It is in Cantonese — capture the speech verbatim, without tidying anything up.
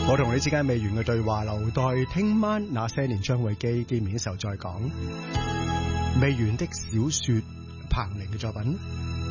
我同你之間未完嘅對話，留待聽晚那些年張偉基見面嘅時候再講。未完的小說，彭羚嘅作品。